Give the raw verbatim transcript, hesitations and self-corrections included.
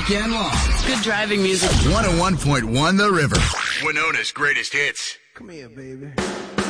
weekend long. Good driving music. one oh one point one The River. Winona's greatest hits. Come here, baby.